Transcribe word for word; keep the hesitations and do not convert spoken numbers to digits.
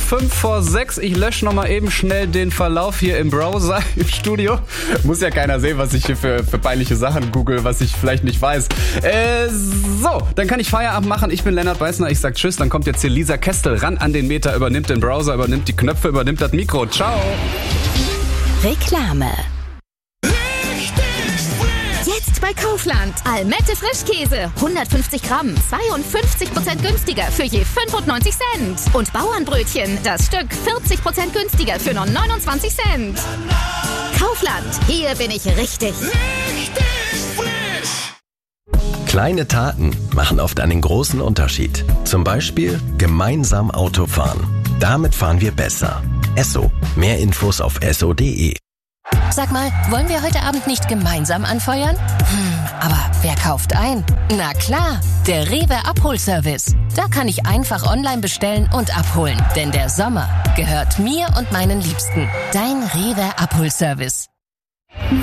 fünf vor sechs. Ich lösche nochmal eben schnell den Verlauf hier im Browser im Studio. Muss ja keiner sehen, was ich hier für, für peinliche Sachen google, was ich vielleicht nicht weiß. Äh, so, dann kann ich Feierabend machen. Ich bin Lennart Beißner, ich sag tschüss. Dann kommt jetzt hier Lisa Kestel ran an den Meter, übernimmt den Browser, übernimmt die Knöpfe, übernimmt das Mikro. Ciao. Reklame. Jetzt bei Kaufland. Almette Frischkäse. hundertfünfzig Gramm. zweiundfünfzig Prozent günstiger für je fünfundneunzig Cent. Und Bauernbrötchen. Das Stück vierzig Prozent günstiger für nur neunundzwanzig Cent. Kaufland. Hier bin ich richtig. Richtig frisch. Kleine Taten machen oft einen großen Unterschied. Zum Beispiel gemeinsam Auto fahren. Damit fahren wir besser. Esso. Mehr Infos auf esso punkt de. Sag mal, wollen wir heute Abend nicht gemeinsam anfeuern? Hm, aber wer kauft ein? Na klar, der Rewe Abholservice. Da kann ich einfach online bestellen und abholen. Denn der Sommer gehört mir und meinen Liebsten. Dein Rewe Abholservice.